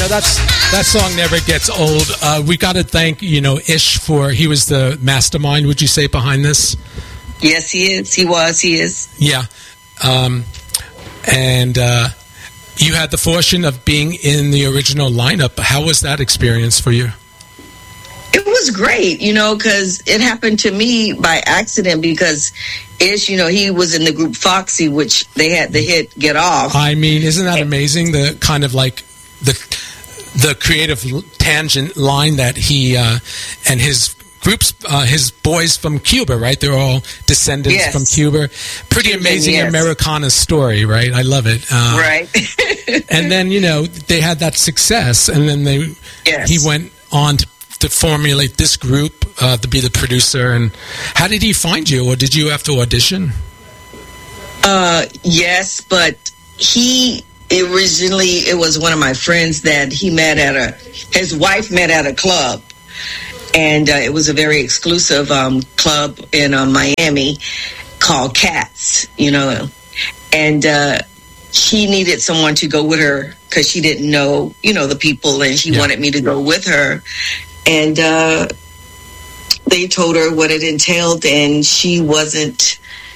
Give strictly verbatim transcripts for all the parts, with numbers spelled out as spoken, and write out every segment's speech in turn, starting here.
know, that's that song never gets old. Uh, we got to thank, you know, Ish for, he was the mastermind, would you say, behind this? Yes, he is. He was. He is. Yeah. Um, and uh, you had the fortune of being in the original lineup. How was that experience for you? It was great, you know, because it happened to me by accident because Ish, you know, he was in the group Foxy, which they had the hit Get Off. I mean, isn't that amazing? The kind of like the the creative tangent line that he uh, and his groups, uh, his boys from Cuba, right? They're all descendants yes. from Cuba. Pretty Cuban, amazing yes. Americana story, right? I love it. Uh, right. And then, you know, they had that success, and then they yes. he went on to to formulate this group, uh, to be the producer. And how did he find you, or did you have to audition? Uh, yes, but he originally, it was one of my friends that he met at a, his wife met at a club. And uh, it was a very exclusive um, club in uh, Miami called Cats, you know. And uh, she needed someone to go with her because she didn't know, you know, the people, and she yeah. wanted me to go with her. And uh, they told her what it entailed, and she wasn't,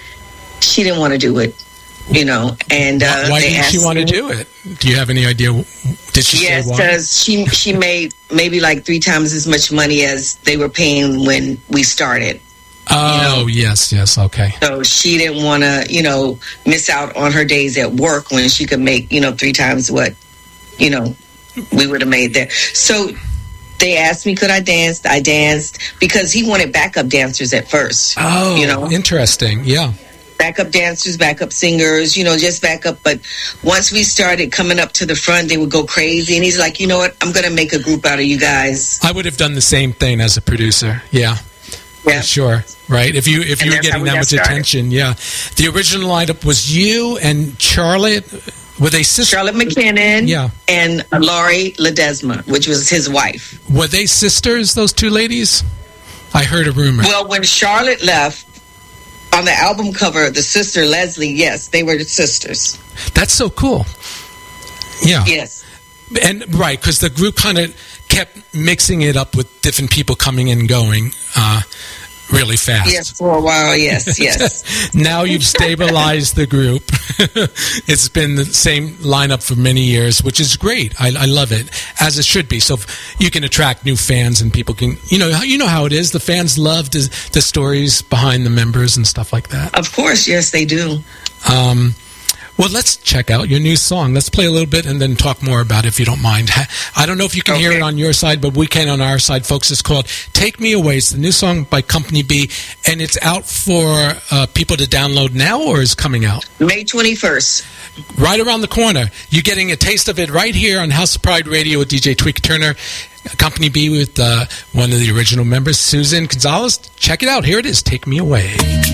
she didn't want to do it, you know. And uh, why, why they didn't she want to do it? Do you have any idea? Did she yes, say why? because she, she made maybe like three times as much money as they were paying when we started. Oh, you know? yes, yes, okay. So she didn't want to, you know, miss out on her days at work when she could make, you know, three times what, you know, we would have made there. So they asked me, could I dance? I danced because he wanted backup dancers at first. Oh, you know? Interesting. Yeah. Backup dancers, backup singers, you know, just backup. But once we started coming up to the front, they would go crazy. And he's like, you know what? I'm going to make a group out of you guys. I would have done the same thing as a producer. Yeah. Yeah. Sure. Right. If you if and you were getting that much started. attention. Yeah. The original lineup was you and Charlotte. Were they sisters? Charlotte McKinnon yeah. and Laurie Ledesma, which was his wife. Were they sisters, those two ladies? I heard a rumor. Well, when Charlotte left, on the album cover, the sister Leslie, yes, they were the sisters. That's so cool. Yeah. Yes. And right, because the group kind of kept mixing it up with different people coming and going uh, really fast. Yes, for a while, yes, yes. Now you've stabilized the group. It's been the same lineup for many years, which is great. I, I love it, as it should be. So you can attract new fans, and people can, you know, you know how it is. The fans love the, the stories behind the members and stuff like that. Of course, yes, they do. Um, well, let's check out your new song. Let's play a little bit and then talk more about it, if you don't mind. I don't know if you can okay. hear it on your side, but we can on our side, folks. It's called Take Me Away. It's the new song by Company B, and it's out for uh, people to download now, or is coming out? May twenty-first. Right around the corner. You're getting a taste of it right here on House of Pride Radio with D J Tweeka Turner. Company B with uh, one of the original members, Susan Gonzalez. Check it out. Here it is. Take Me Away.